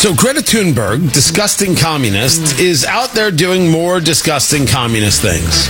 So Greta Thunberg, disgusting communist, is out there doing more disgusting communist things.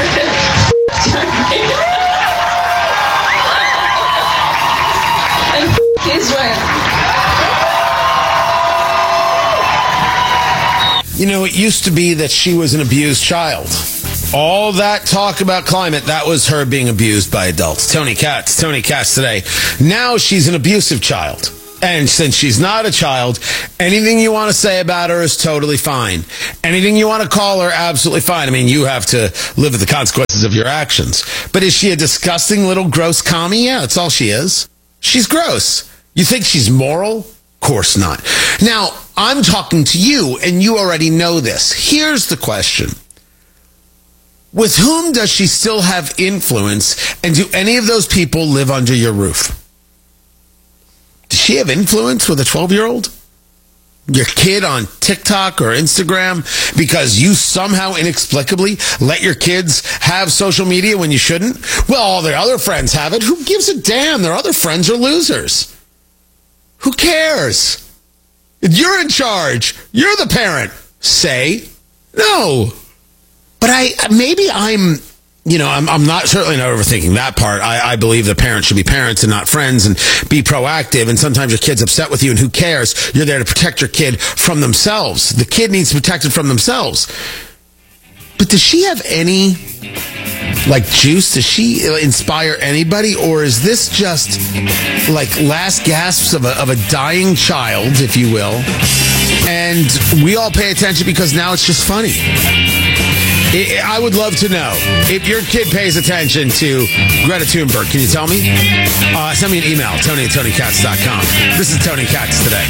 You know, it used to be that she was an abused child. All that talk about climate, that was her being abused by adults. Tony Katz today. Now she's an abusive child. And since she's not a child, anything you want to say about her is totally fine. Anything you want to call her, absolutely fine. I mean, you have to live with the consequences of your actions. But is she a disgusting little gross commie? Yeah, that's all she is. She's gross. You think she's moral? Of course not. Now, I'm talking to you, and you already know this. Here's the question. With whom does she still have influence, and do any of those people live under your roof? Does she have influence with a 12-year-old? Your kid on TikTok or Instagram because you somehow inexplicably let your kids have social media when you shouldn't? Well, all their other friends have it. Who gives a damn? Their other friends are losers. Who cares? You're in charge. You're the parent. Say no. But I'm certainly not overthinking that part. I believe that parents should be parents and not friends and be proactive. And sometimes your kid's upset with you, and who cares? You're there to protect your kid from themselves. The kid needs protected from themselves. But does she have any, juice? Does she inspire anybody? Or is this just, last gasps of a dying child, if you will? And we all pay attention because now it's just funny. I would love to know if your kid pays attention to Greta Thunberg. Can you tell me? Send me an email, Tony@TonyKatz.com. This is Tony Katz today.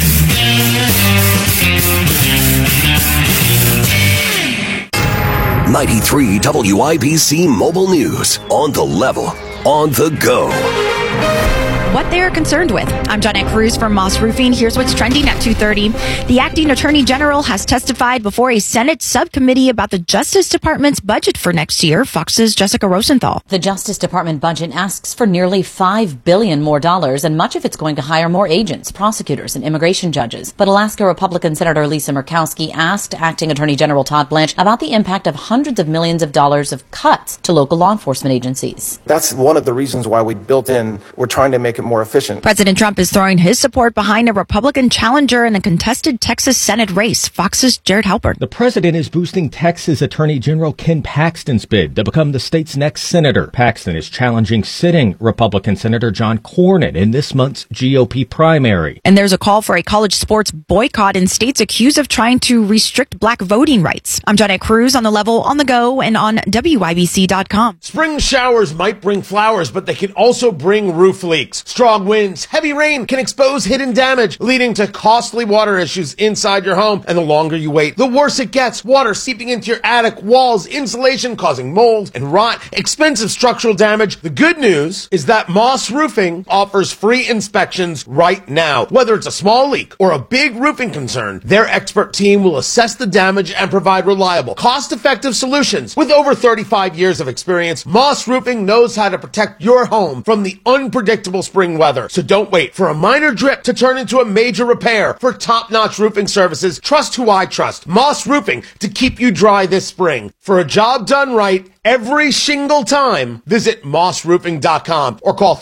93 WIBC Mobile News. On the level, on the go. What they are concerned with. I'm Johnette Cruz from Moss Roofing. Here's what's trending at 2:30. The acting attorney general has testified before a Senate subcommittee about the Justice Department's budget for next year. Fox's Jessica Rosenthal. The Justice Department budget asks for nearly $5 billion more dollars, and much of it's going to hire more agents, prosecutors, and immigration judges. But Alaska Republican Senator Lisa Murkowski asked acting attorney general Todd Blanche about the impact of hundreds of millions of dollars of cuts to local law enforcement agencies. That's one of the reasons why we're trying to make it more efficient. President Trump is throwing his support behind a Republican challenger in a contested Texas Senate race. Fox's Jared Halpern. The president is boosting Texas Attorney General Ken Paxton's bid to become the state's next senator. Paxton is challenging sitting Republican Senator John Cornyn in this month's GOP primary. And there's a call for a college sports boycott in states accused of trying to restrict black voting rights. I'm Johnette Cruz on the level, on the go, and on WIBC.com. Spring showers might bring flowers, but they can also bring roof leaks. Strong winds, heavy rain can expose hidden damage, leading to costly water issues inside your home. And the longer you wait, the worse it gets. Water seeping into your attic, walls, insulation causing mold and rot, expensive structural damage. The good news is that Moss Roofing offers free inspections right now. Whether it's a small leak or a big roofing concern, their expert team will assess the damage and provide reliable, cost-effective solutions. With over 35 years of experience, Moss Roofing knows how to protect your home from the unpredictable spring weather. So don't wait for a minor drip to turn into a major repair. For top-notch roofing services, trust who I trust. Moss Roofing, to keep you dry this spring. For a job done right, every single time, visit mossroofing.com or call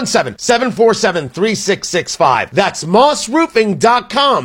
317-747-3665. That's mossroofing.com,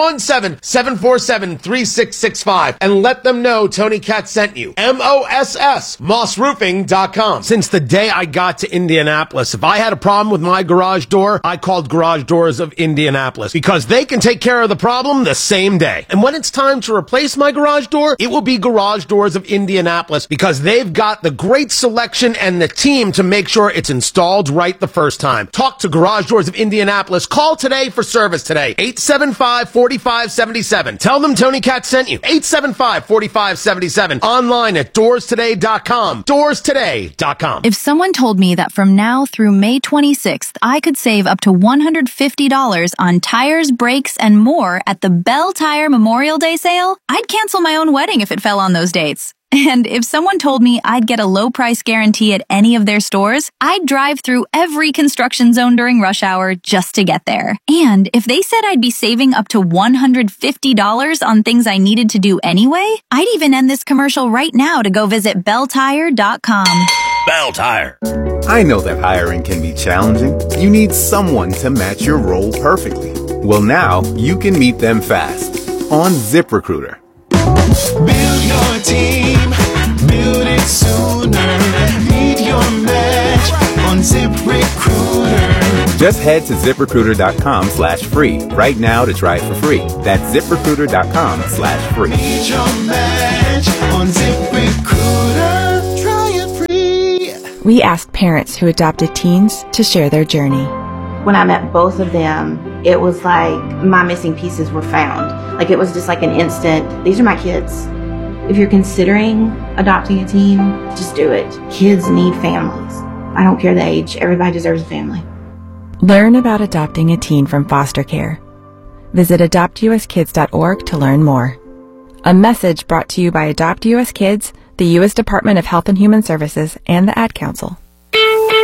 317-747-3665. And let them know Tony Katz sent you. MOSS, mossroofing.com. Since the day I got to Indianapolis, if I had a problem with my garage door, I called Garage Doors of Indianapolis because they can take care of the problem the same day. And when it's time to replace my garage door, it will be Garage Doors of Indianapolis because they've got the great selection and the team to make sure it's installed right the first time. Talk to Garage Doors of Indianapolis. Call today for service today. 875-4577. Tell them Tony Katz sent you. 875-4577. Online at doorstoday.com. Doorstoday.com. If someone told me that from now through May 26th, I could save up to $150 on tires, brakes, and more at the Bell Tire Memorial Day sale, I'd cancel my own wedding if it fell on those dates. And if someone told me I'd get a low price guarantee at any of their stores, I'd drive through every construction zone during rush hour just to get there. And if they said I'd be saving up to $150 on things I needed to do anyway, I'd even end this commercial right now to go visit BellTire.com. Bell Tire. I know that hiring can be challenging. You need someone to match your role perfectly. Well, now you can meet them fast on ZipRecruiter. Build your team, build it sooner. Meet your match on ZipRecruiter. Just head to ZipRecruiter.com/free right now to try it for free. That's ZipRecruiter.com/free. Meet your match on ZipRecruiter. Try it free. We asked parents who adopted teens to share their journey. When I met both of them, it was like my missing pieces were found. Like it was just like an instant, these are my kids. If you're considering adopting a teen, just do it. Kids need families. I don't care the age. Everybody deserves a family. Learn about adopting a teen from foster care. Visit adoptuskids.org to learn more. A message brought to you by Adopt US Kids, the U.S. Department of Health and Human Services, and the Ad Council.